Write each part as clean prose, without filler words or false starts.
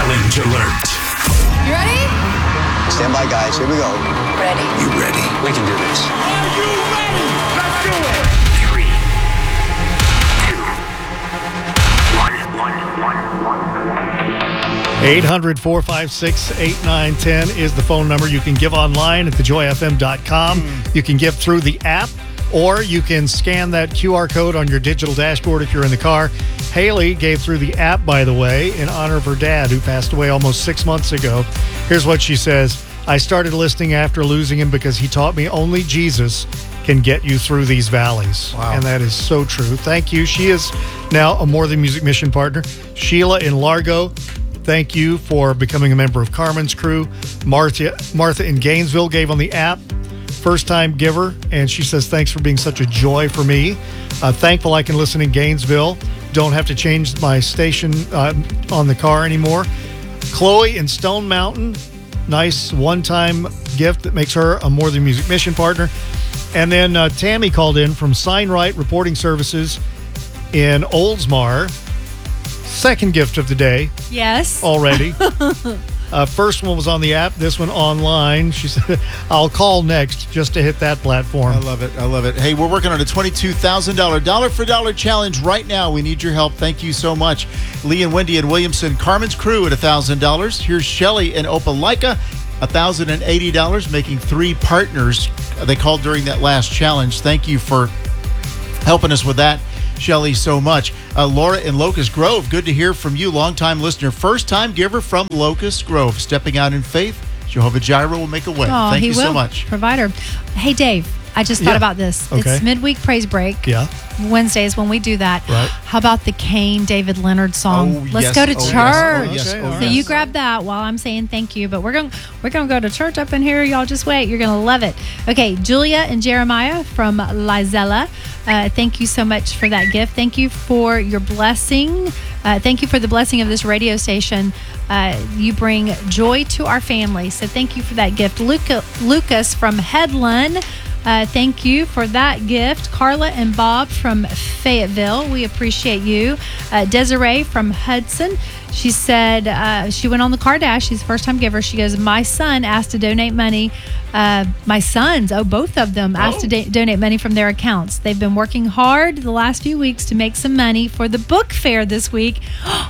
Challenge alert. You ready? Stand by, guys. Here we go. Ready. You ready? We can do this. Are you ready? Let's do it. 3, 2, 1. 800-456-8910 is the phone number. You can give online at thejoyfm.com. You can give through the app, or you can scan that QR code on your digital dashboard if you're in the car. Haley gave through the app, by the way, in honor of her dad, who passed away almost 6 months ago. Here's what she says. I started listening after losing him because he taught me only Jesus can get you through these valleys. Wow. And that is so true. Thank you. She is now a More Than Music mission partner. Sheila in Largo, thank you for becoming a member of Carmen's crew. Martha in Gainesville gave on the app. First-time giver, and she says, thanks for being such a joy for me. Thankful I can listen in Gainesville. Don't have to change my station on the car anymore. Chloe in Stone Mountain, nice one-time gift that makes her a More Than Music mission partner. And then Tammy called in from Signwright Reporting Services in Oldsmar. Second gift of the day Yes. already. First one was on the app. This one online. She said, I'll call next just to hit that platform. I love it. I love it. Hey, we're working on a $22,000 dollar for dollar challenge right now. We need your help. Thank you so much. Lee and Wendy and Williamson, Carmen's crew at $1,000. Here's Shelly and Opelika, $1,080, making 3 partners they called during that last challenge. Thank you for helping us with that, Shelly, so much. Laura in Locust Grove, good to hear from you. Longtime listener, first-time giver from Locust Grove. Stepping out in faith, Jehovah Jireh will make a way. Oh, Thank he you will. so much. Provider. Hey, Dave, I just thought Yeah. about this. Okay. It's midweek praise break. Yeah. Wednesdays when we do that. Right. How about the Kane David Leonard song? Oh, Let's yes. go to Oh, yes. church. Oh, yes. Okay, Oh, all So right. you grab that while I'm saying thank you, but we're gonna go to church up in here. Y'all just wait. You're gonna love it. Okay, Julia and Jeremiah from Lizella. Thank you so much for that gift. Thank you for your blessing. Thank you for the blessing of this radio station. You bring joy to our family. So thank you for that gift. Lucas from Headland. Thank you for that gift. Carla and Bob from Fayetteville, we appreciate you. Desiree from Hudson, she said she went on the car dash. She's a first-time giver. She goes, my son asked to donate money. My sons, both of them, asked to donate money from their accounts. They've been working hard the last few weeks to make some money for the book fair this week.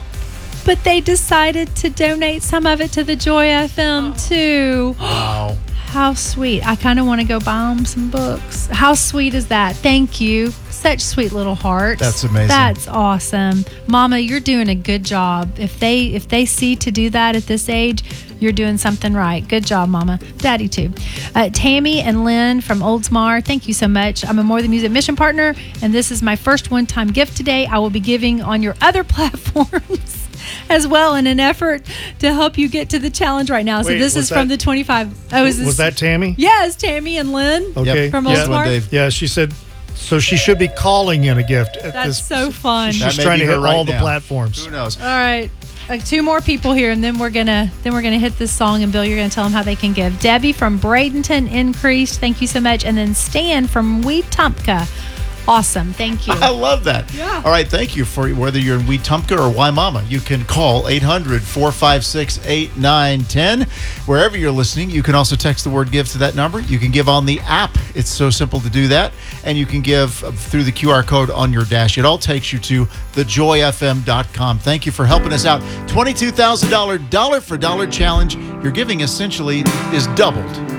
But they decided to donate some of it to the Joy FM too. Wow. How sweet. I kind of want to go buy them some books. How sweet is that? Thank you. Such sweet little hearts. That's amazing. That's awesome. Mama, you're doing a good job. If they see to do that at this age, you're doing something right. Good job, Mama. Daddy, too. Tammy and Lynn from Oldsmar, thank you so much. I'm a More Than Music mission partner, and this is my first one-time gift today. I will be giving on your other platforms as well in an effort to help you get to the challenge right now. So Wait, this was is from that- the 25. Oh, is this? Was that Tammy? Yes, Tammy and Lynn. Okay. Yep. From yeah. Oldsmar? Dave. Yeah, she said, so she should be calling in a gift. At That's this, so fun. She's That may trying be to her hit right all the now. platforms. Who knows? All right. 2 more people here, and then we're gonna hit this song. And Bill, you're gonna tell them how they can give. Debbie from Bradenton Increased, thank you so much, and then Stan from Wetumpka. Awesome, thank you. I love that. Yeah. All right, thank you for whether you're in Wetumpka or Waimama. You can call 800-456-8910. Wherever you're listening, you can also text the word give to that number. You can give on the app. It's so simple to do that. And you can give through the QR code on your dash. It all takes you to thejoyfm.com. Thank you for helping us out. $22,000 dollar for dollar challenge. Your giving essentially is doubled